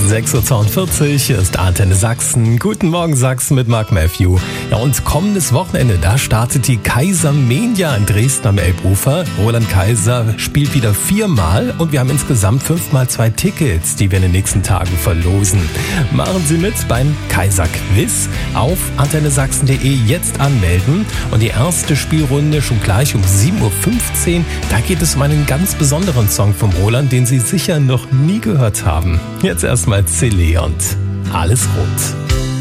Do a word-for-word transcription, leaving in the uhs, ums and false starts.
sechs Uhr zweiundvierzig, hier ist Antenne Sachsen. Guten Morgen Sachsen mit Mark Matthew. Ja, und kommendes Wochenende, da startet die Kaisermania in Dresden am Elbufer. Roland Kaiser spielt wieder viermal und wir haben insgesamt fünfmal zwei Tickets, die wir in den nächsten Tagen verlosen. Machen Sie mit beim Kaiser-Quiz auf antenne sachsen punkt de jetzt anmelden. Und die erste Spielrunde schon gleich um sieben Uhr fünfzehn. Da geht es um einen ganz besonderen Song vom Roland, den Sie sicher noch nie gehört haben. Jetzt erstmal Celine und Alles Rot.